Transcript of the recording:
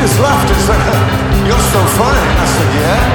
just laughed and said, "You're so funny." I said, "Yeah."